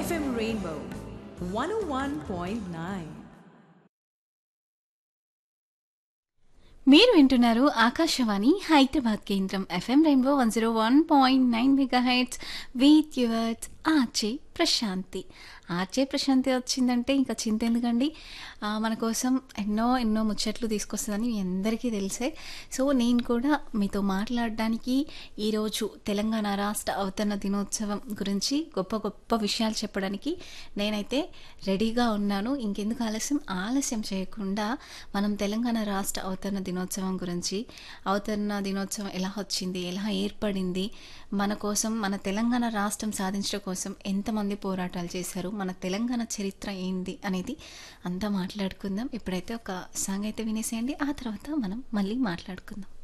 FM Rainbow 101.9. మీరు వింటున్నారు ఆకాశవాణి హైదరాబాద్ కేంద్రం FM rainbow 101.9 megahertz with yours RJ Prashanti వచ్చిందంటే ఇంకా చింత ఎందుకండి. మన కోసం ఎన్నో ఎన్నో ముచ్చట్లు తీసుకొస్తుందని మీ అందరికీ తెలిసే. సో నేను కూడా మీతో మాట్లాడడానికి ఈరోజు తెలంగాణ రాష్ట్ర అవతరణ దినోత్సవం గురించి గొప్ప గొప్ప విషయాలు చెప్పడానికి నేనైతే రెడీగా ఉన్నాను. ఇంకెందుకు ఆలస్యం చేయకుండా మనం తెలంగాణ రాష్ట్ర అవతరణ దినోత్సవం గురించి, అవతరణ దినోత్సవం ఎలా వచ్చింది, ఎలా ఏర్పడింది, మన కోసం, మన తెలంగాణ రాష్ట్రం సాధించడం కోసం ఎంతమంది పోరాటాలు చేశారు, మన తెలంగాణ చరిత్ర ఏంది అనేది అంతా మాట్లాడుకుందాం. ఇప్పుడైతే ఒక సాంగ్ అయితే వినేసేయండి, ఆ తర్వాత మనం మళ్ళీ మాట్లాడుకుందాం.